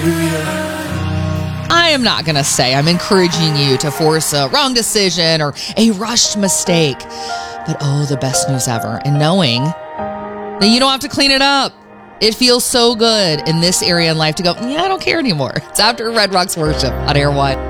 I am not going to say I'm encouraging you to force a wrong decision or a rushed mistake. But the best news ever. And knowing that you don't have to clean it up. It feels so good in this area in life to go, I don't care anymore. It's after Red Rocks Worship on Air One.